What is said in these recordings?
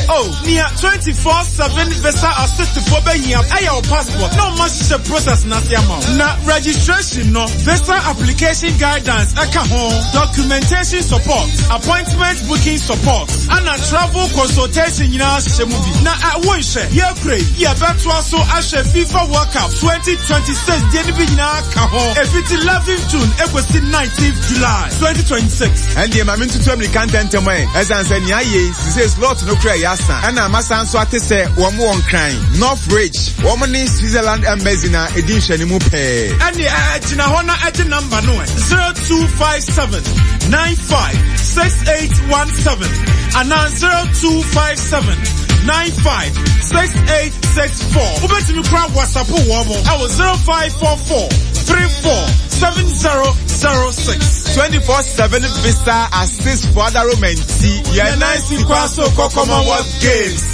Oh, near 24/7 visa assist for being your passport. No much the process Nasiama. Na registration no visa application guidance documentation support, appointment booking support, and a travel consultation in our movie. Na I won't share. Yeah, pray. Yeah, that's also Ashe FIFA World Cup 2026. If it's 11th June, it was the 19th July 2026. And the Mamin to tell me can't enter my as I said, says lot no cry yasa. And I'm a son so I say one more crying. North Ridge, woman in Switzerland Embassy edition mupe. And the Jinahona at the number no 0257 956817 and now 0257 956864. Who bet me crowd WhatsApp woman? I was 0544 347006. 24/7 visa assist for other romancy. Yeah, nice Kwaso Commonwealth Games.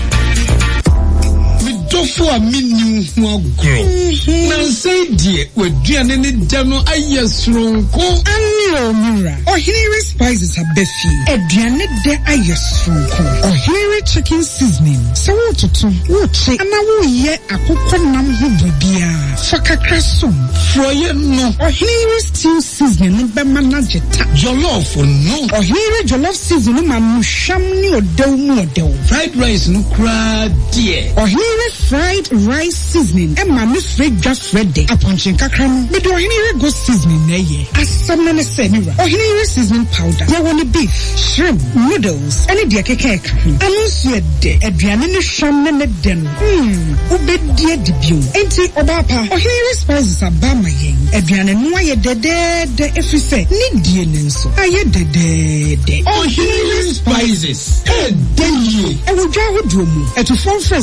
Dofo a minu ho agro na say die waduane ne da no ayesronko anio mura Ohiri spices abefi aduane de ayesronko Ohiri chicken seasoning so wototo woche ana wo ye akokɔ nam ho bibia fakakra som froye no Ohiri stew seasoning ne be manageta jollof no Ohiri jollof seasoning ma musham ni odew mu odew fried rice no kra die Ohiri fried rice seasoning and mami fried just ready upon chinkakram but Ohiri go seasoning na ye asam na senira Ohiri seasoning powder ya want beef shrimp noodles any dia keke anunsu de aduane ne sham na den ubedie dibio enti obapa Ohiri spices abama yen aduane no aye de efrise ni die nenso aye de Ohiri spices deye e wo dwa hodomu eto phone for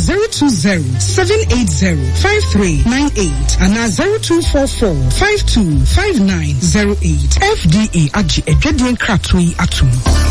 020-780-5398 and 0244-525908 FDA Aji Edwedian Kratui Atum.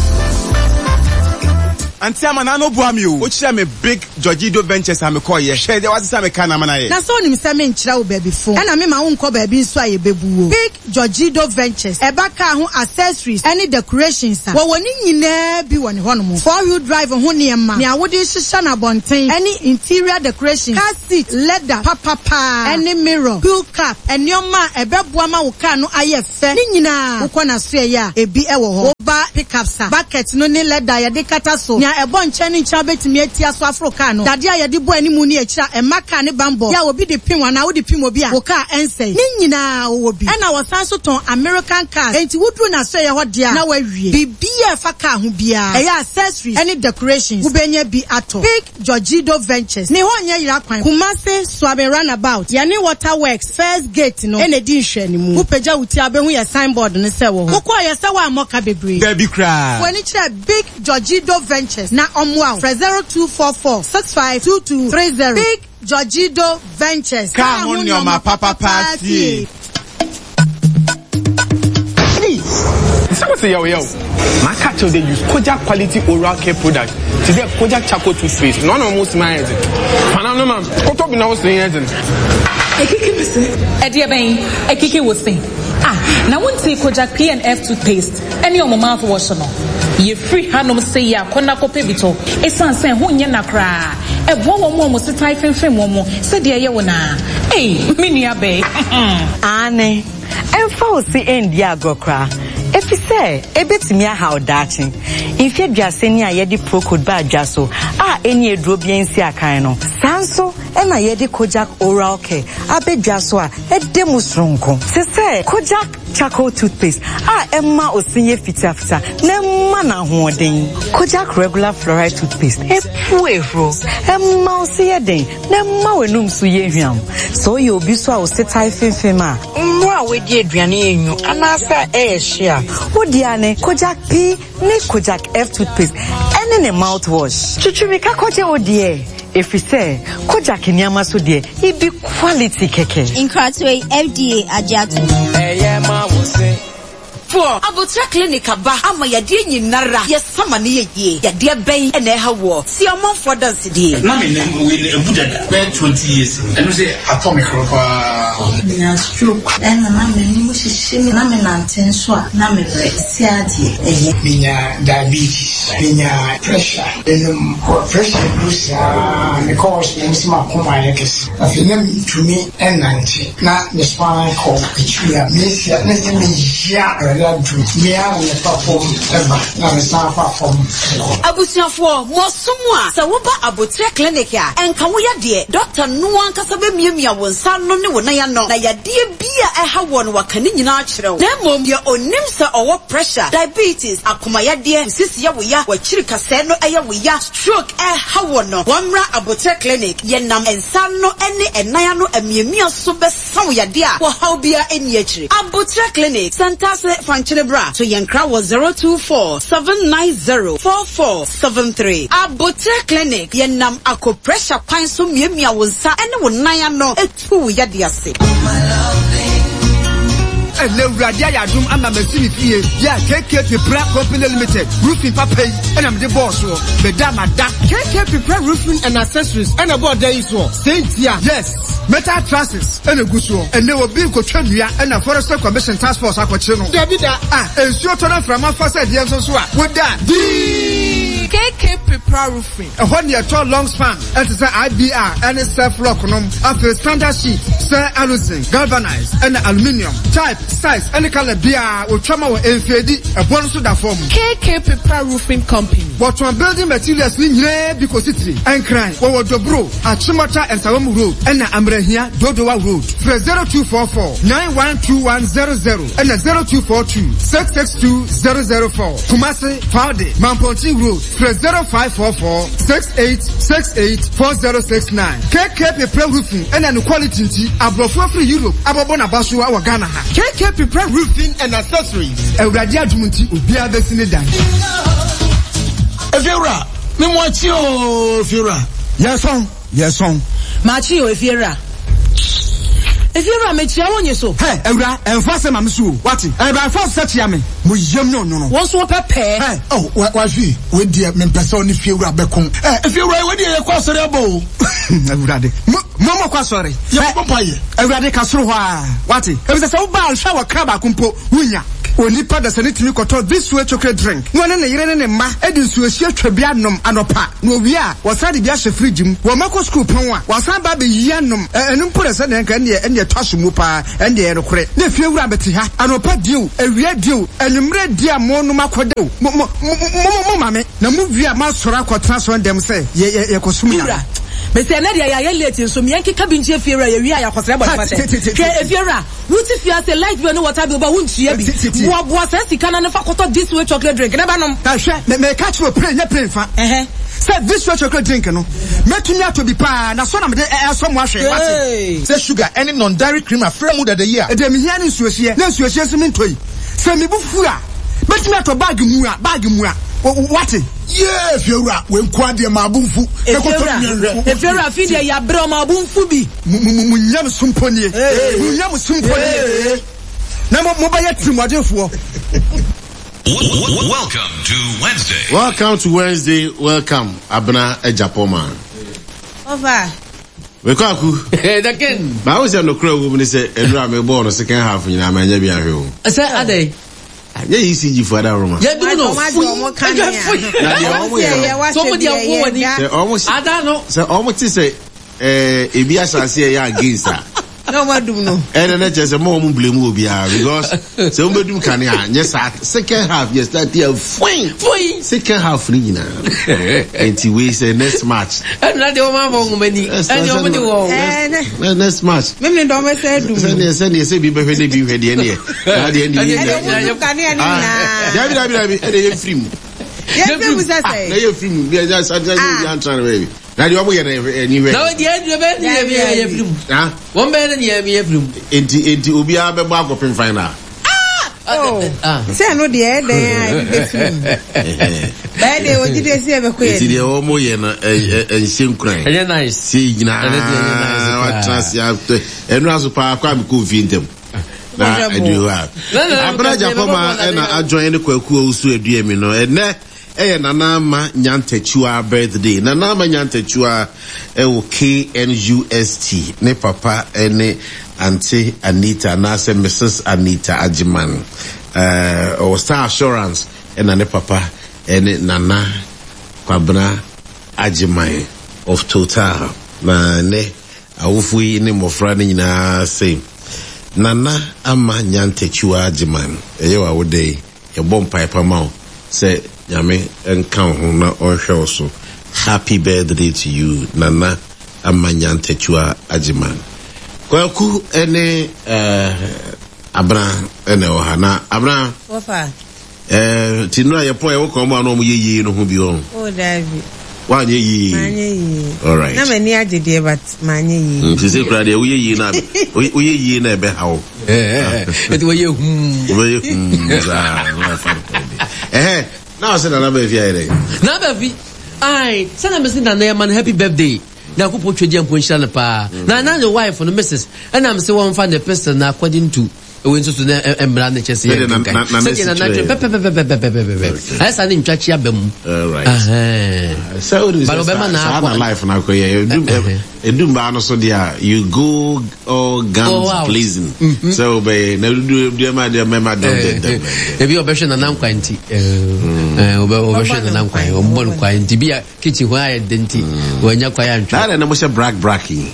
Anti amanano buami o chira me big Georgido Ventures amekoye share there was some kana manaye na so nim se me nchira wo baby phone na me ma wo nko baby nso aye bebuwo big Georgido Ventures ebaka ho accessories any decorations wo woni nyina bi woni hono 4-wheel drive ho niema ne awode hihya na bonten any interior decoration car seat leather papa any mirror wheel cap enioma ebeboa ma wo car no aye fe ni nyina wo kona so ya ebi ewo ho ba pickup sa bucket no ni leather ya de kata so ebon chani ncha betimi atia so Africa no dade a yede bo animu ni akira emaka ne bambo ya obi de pin wana wo de pin obi a wo ka ensei ni nyina wo bi na wo san so ton American cars enti wudru na so ye ho de a na wawie bibia fa ka ho bia e ya accessories any decorations wo benya bi ato big Georgido Ventures ni ho nya yira kwan Kumase Swabe Runabout ya ni Waterworks first gate no ene di nhwe ni mu wo pagya wuti abehu ye signboard ne se wo kokọ ye se wa amoka bebre baby cry woni kire big Georgido Ventures na omwa 0244652230 big Georgido Ventures come on your papa party. Someone say yo my cat they use Kojak quality oral care product today Kojak charcoal toothpaste none of most my head no man koto bi na wo say head ekiki bese edia ben ekiki wo say na won say Kojak PNF toothpaste any of my mouth wash no ye free hanom say ya kona kope bito esan sen ho nye nakra e bo wo mo setai fenfen mo se de ye wona mini abe ane emfa o si endi agokra efi say ebetimi aha odachi infia duaseni a ye di procode ba adwaso eni eduro biensi akan no sanso ena ye di Kojak oral care abedwaso a edemu sronko se say Kojak charcoal toothpaste emma osinye fita nemma na hoden Kojak regular fluoride toothpaste epuefro emma osiye den nemma wenum so ye hwam so ye obi so a osetai fenfema mo a wedi aduane enyu anasa ehia odiane Kojak P ne Kojak F toothpaste ene ne mouthwash chuchumika koje odie efise Kojak niama so de ibi quality keke Inkratwe FDA ajatu ma wo se for Abutra clinic aba ama yade nyinara yesama ne yeye yade ben ene hawo si amon for dance die na me we ebudada 20 years and we say atomic ropa na stroke na me ni mo hihye na me nante so a na me bre si ade minya diabetes minya pressure pressure brusa because me si makoma yakes afina mi tumi enante na me spine call ichia me sia na me ya ala du me ara ne perform eba na me sa perform abusiafo mo somwa sa wo ba abotre clinic a enka wo ya de doctor no ankasa be miamia wonsa no ne wona ya no na ya de bia eha won wakane nyina akyerew na mom ye onim sa owo pressure diabetes akomaya de sisi ya wo ya wachiri kase no eya wo ya stroke eha won no wamra abotre clinic ye nam ensa no ene enaya no amiamia so be sawo ya de a wo haw bia eni akire abotre clinic Santa se fanchile bra so yenkra was 024-790-4473 abotre clinic ye nam ako pressure kwan so miamia wonsa ene wonaya no etu ya de ase and no radia yadum ama machine fie ya KK Prep Company Limited roofing papa and I'm the boss so madam KK Prep Roofing and Accessories and about there is so saint here yes metal trusses and a good so and they will be kotwia and a forester commission task force akwache no there be that ensure turn from after said yes so with that KK Prep Roofing and when you tall long span and it's IBR and it's self lock after standard sheet sir aluzinc galvanized and aluminium type size and color beer will trauma or enfedi a bonus that form KK Prep Roofing Company what one building materials in here because it's and crime what the bro at Chimata and Sawam Road and Amrehia Dodowa Road 0244-912100 and 0242-662-004 Kumasi Faude Mamponti Road 0544-6868-4069 KK Prep Roofing and an quality abroad free Europe ababona basu wa Ghana KK Prep Roofing and Accessories Euradia Dumunti Ubia Besinidan Efiora me mwachi o Efiora yes on machi o Efiora me chia wonye so hey Eura enfase mamsu what Eura enfase setia me mo yem no won so pepe hey oh wa fi we dia me pese oni Efiora bekon Efiora we dia kwa sori abo Eura de Mama kwa sorry. Ya papaye. Ewrade kasoro ha. What? E be say wo ba hwa wa kraba kumpo wunya. Onipa da sanitimi koto this way chocolate drink. No ne yire ne ma edi nsuohie twabia nom anopa. No wi a wasade bia hye fridge mu. Wo mako school pon a wasan ba be yi anom. Enu mpore se ne nka ne twaso mu pa ende ye rekore. Na fie wura beti ha. Anopa diu, ewia diu, enumre dia mo no makodew. Mo mame na mu wi a ma sora kwotena so ndem se ye kosum ya. Mese na dia ya late so me nkeka binchi Efiora ye wi aya kwosere bo kwate ke Efiora wuti fia say light bill no water bill ba wuntua bi boa se sika na fa koto this way chocolate drink na ba nom ta hwe me catch for play nya play fa say this way chocolate drink no metumi ato bi pa na so na me so mo ahwe what say sugar any non dairy cream afra mu da year e dem hia ni nsuohie na nsuohie so mentoi say me bufu a metumi ato bag mu a what yeah Efiora we nkwade ma abunfu Efiora fide ya bro ma abunfu bi munyam sumponie na mo ba ya trimodefo Welcome to Wednesday. Welcome Abna Ejapoma over we kwaku again ba wo se no kra wo ni se enura me ball no second half nyina ma nya bia hwe o say ade yeah, you see you for that room. Yeah, do no. Somebody almost. I don't know. So almost say, ebi asase ya against her. No what do no. And then just a more blame will be because somebody can yes second half yes that dear fine second half free now. And we say next match. And not the woman many. And you next match. Mimi ndo mese do. Send you say be ready be ready any. David and free. Yes, we say. Na you free. Be just trying to baby. Na di omo ye na anywhere. Na we di e be ah one be na ye film. Enti obi a be bo akopin final. Say no di e den be film. Ba de o di de se be ko ye. Enti de omo ye na enhye nkran. Eye nice. See gina. What trust ya. Enu aso pa kwa me ko vintem. Na edu ha. Abra Japoma na ajoin ne kwaku osu eduemi no. Ene Nana Ma Nyantechua birthday. Nana Ma Nyantechua KNUST. Ne papa ene Auntie Anita Nase Mrs. Anita Ajiman or Star Assurance and ane papa and Nana Kwabna Ajiman of Total na ne awufui ne mofra ne nyina say Nana ama Nyantetua Ajiman eyewa wode ye bom pipe ma say nyame enka ho na ohwe so. Happy birthday to you, Nana ama Nyantetua Ajiman. Kwaku ene abra ene ohana abra ofa tinura ye po e wo ko ma no mu yeyi no ho bi o David wa yeyi all right na mani agede but manye yi ti se kra de wo yeyi na wo yeyi na ebe ha o eti wo ye now say na be fi ayi na be fi ai sana me say na man happy birthday na ko potwe dia mponhira pa na the wife no Mrs. and I'm say one find the person according to we so na embra na chese ya na I say na ntwachi abam all right so this is na life na ko ye edum ba no so dia you go all guns blazing so be na do ma dia mema don e bi obeshe na nan kwanti obeshe na nan kwan o mbon kwanti bi kitchen ho aye denti wanya kwa ya ntwa na mo se bracking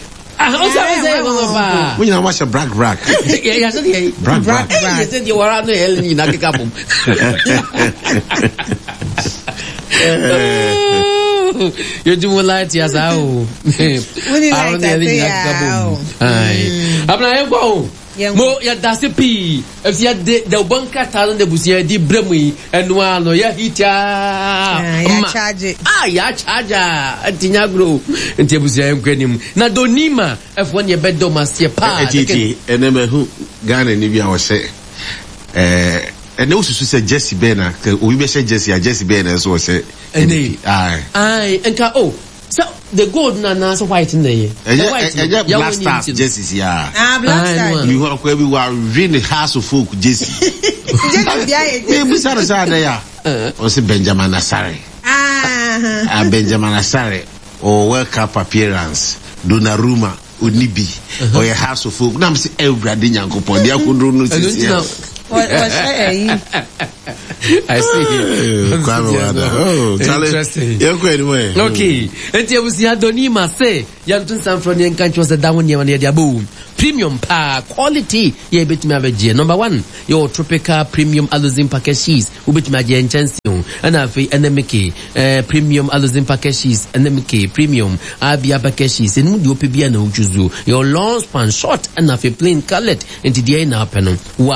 when you watch a brag yeah so the brag you said you were on the hell ni na kika bom you do light ya sao when you like that ai abna e go mo ya dasipi if ya de banka ta de busia di bremu enu ano ya hita ya charge ya charge antinya grow enti busia enkwanim na donima if one ye bedo masie pa eneme hu Ghana ni bia wo se ene ususu se Jesse Bena ke obi be se Jesse Bena so se ai enka so the gold na so white in there. The white. Black Stars jerseys ya. Black Stars. You want to be really house of folk jersey. Jersey we say there. O se Benjamin Asare. Benjamin Asare or World Cup appearance. Donnarumma Onibi or a house of folk. Na me say everybody nyankopon dia kundro no sisi. I see. Interesting. Okay. Enti abusi Donima say yantun san from the country was the down near the boom. Premium pa quality ye betimi abeje. Number 1, your tropical premium aluzin package ubetimi aje chance and afi NMK premium aluzin package NMK premium abia package enu di opebia na uchuzu your long span short and afi plain colored enti dia na peno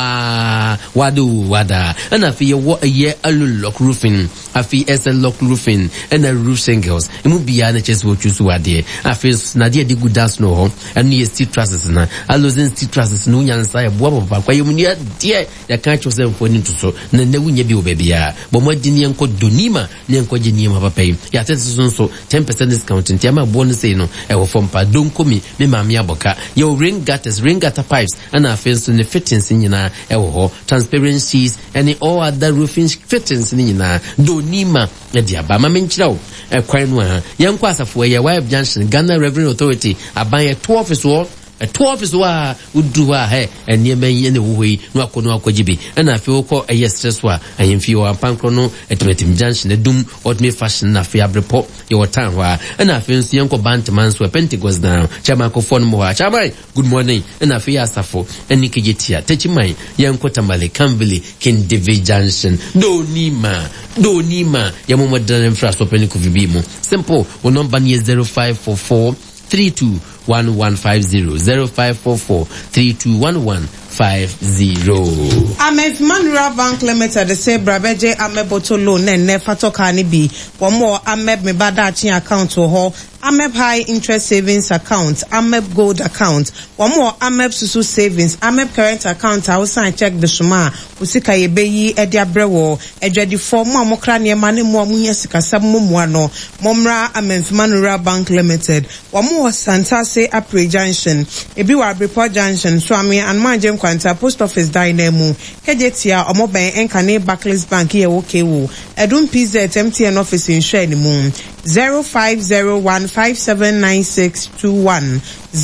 wada and afi ye alulok roofing afi SL lock roofing and a roof shingles emu bia na chese uchuzu ade afi na dia di good as no and ye steel trusses na aluzin steel trusses no nyansa e boa papa kwa yemu dia ya kan chose mfoni ntuso na newu nya bi obebia bo modini enko donima ne enko jenima papa yi ya tete so 10% discount ntiama bonus no e wo fompa donkomi me maami aboka your ring gutter pipes and afenso ne fittings nyina e wo ho transparencies and all other roofing fittings nyina donima e dia ba ma menchirawo e kwan no ha yenko asafo ye wife junction Ghana Revenue Authority aban to office wo a 12 wa uduwa he eniema yene wuhoi no akono akojibi na afi woko eye stress wa ayemfi wa pankro no etimetim junction edum odme fashion na afi abrepo ye wotan wa na afi nso yenko bantman so Pentecost na chama ko phone mo wa chama good morning na afi asafo eni kejetia techimai yenko tambale Kamvili King David Junction donima ya mo modern infrastructure ni kuvibi mo simple wo number ni 0544 321150 0544 321150. Amef Manuel Bank Limited the say brabeje ameboto loan ne nefa toka ni bi womo ameb me bada achi account ho ameb high interest savings account ameb gold account womo ameb susu savings ameb current account I will sign check the shuma usika yebeyi edi abrewo edwedi for mo amokra ne ma ne mo amunya sikasam mo ano momra Amef Manuel Bank Limited womo Santase Apre Junction ebi wa Report Junction so ami and manjem kwanta post office dynamo kejetia omoben enkane Barclays Bank ye wokewo edum PZ MTN office in share ni mu 05015 05015796621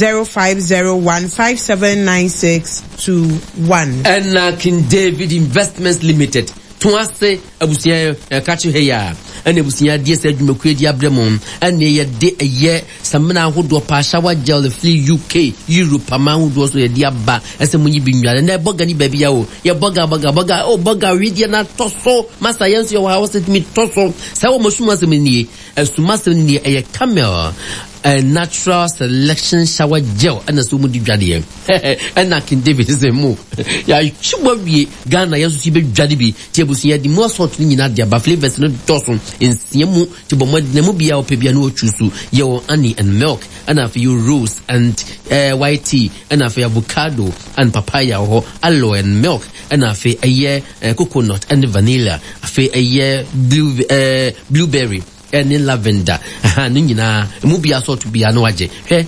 0501579621 and King David Investments Limited Tuase abusia kachi heya ene abusia die se adwumakue di abremon ene ye de eye samna ahodo pa shower gel free UK Europe ama ahodo so ye di aba ese munyi binwale na boga ni baby ya o ye boga o boga wi na toso masa yenso yo house me toso sa wo mosuma se menie esuma se ni eye camel a natural selection shower gel and a sumu di dwade and na King David is a mo ya chuba wie Ghana ya so si be dwade bi ti abusia di mo sort ni nyina dia ba flavors no doson ensiemu ti bo mo na mo bia o pe bia no chusu ye o honey and milk and for you rose and white tea and for avocado and papaya or aloe and milk and for a year coconut and vanilla for a year blueberry any lavender no nyina mu bia so to bia no age hwe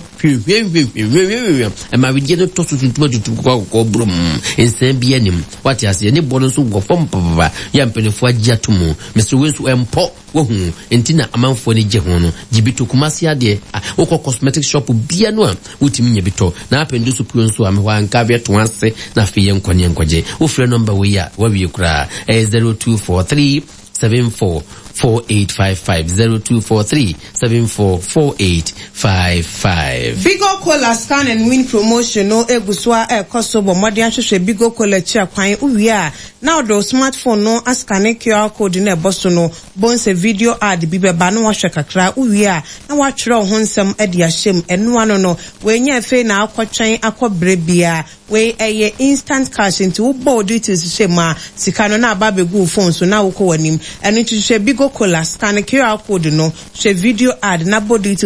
e ma we no to tutu ko brum ense bia nim what ase ne bono so go fom papa ya mpenefo agya tomu Mr. Wensu empo wo hu entina amanfo ne je ho no gibito kumase ade wo cosmetic shop bia no a wotimi nya bito na apendo so puo nso ame wa nka bia to ase na fe ye nkone nkoje wo frɛ number we ya wa wie kura 0243 744855 Bigo Cola scan and win promotion no eguswa kosobo modern hwehwe Bigo Cola chia kwan uwia now do smartphone no ascan QR code na eboso no bonse video ad bibeba no wahwe kakra uwia na watwere ho nsem ade ahyem eno ano no wenya fe na akotwen akobre bia we eye instant cash into ubo details shema sikano na ababegu phone so na woko wanim eno hwehwe Bigo Cola scan QR code no hwe video ad na body